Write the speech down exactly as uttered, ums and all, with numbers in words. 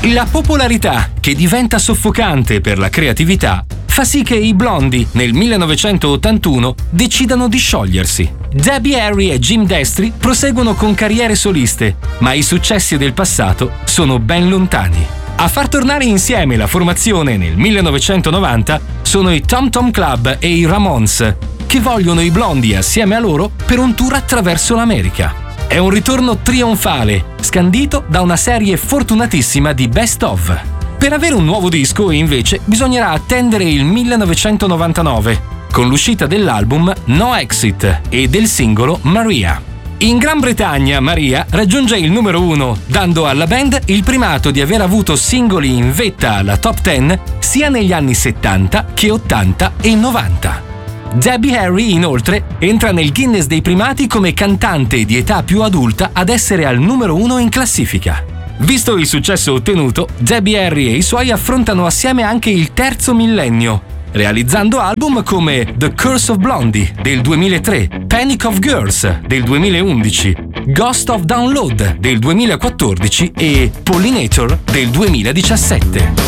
La popolarità, che diventa soffocante per la creatività, fa sì che i Blondie, nel millenovecentottantuno, decidano di sciogliersi. Debbie Harry e Jim Destri proseguono con carriere soliste, ma i successi del passato sono ben lontani. A far tornare insieme la formazione nel millenovecentonovanta sono i Tom Tom Club e i Ramones, che vogliono i Blondie assieme a loro per un tour attraverso l'America. È un ritorno trionfale, scandito da una serie fortunatissima di Best of. Per avere un nuovo disco, invece, bisognerà attendere il millenovecentonovantanove, con l'uscita dell'album No Exit e del singolo Maria. In Gran Bretagna, Maria raggiunge il numero uno, dando alla band il primato di aver avuto singoli in vetta alla top dieci sia negli anni settanta che ottanta e novanta. Debbie Harry, inoltre, entra nel Guinness dei primati come cantante di età più adulta ad essere al numero uno in classifica. Visto il successo ottenuto, Debbie Harry e i suoi affrontano assieme anche il terzo millennio, realizzando album come The Curse of Blondie del duemilatré, Panic of Girls del duemilaundici, Ghost of Download del duemilaquattordici e Pollinator del duemiladiciassette.